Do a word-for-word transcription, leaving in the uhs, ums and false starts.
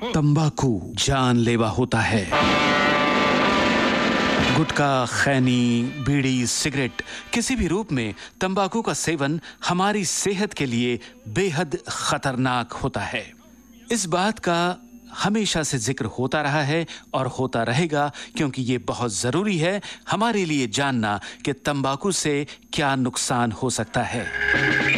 तंबाकू जानलेवा होता है। गुटखा, खैनी, बीड़ी, सिगरेट, किसी भी रूप में तंबाकू का सेवन हमारी सेहत के लिए बेहद खतरनाक होता है। इस बात का हमेशा से जिक्र होता रहा है और होता रहेगा, क्योंकि ये बहुत जरूरी है हमारे लिए जानना कि तंबाकू से क्या नुकसान हो सकता है।